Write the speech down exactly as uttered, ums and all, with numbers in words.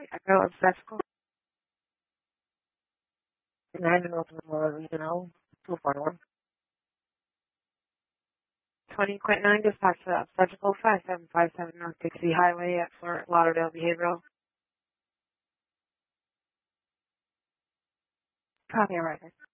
Echo obstacle. nine and Baltimore Regional two four one. twenty point nine dispatch to obstacle five seven five seven North Dixie Highway at Fort Lauderdale Behavioral. Copy, Roger.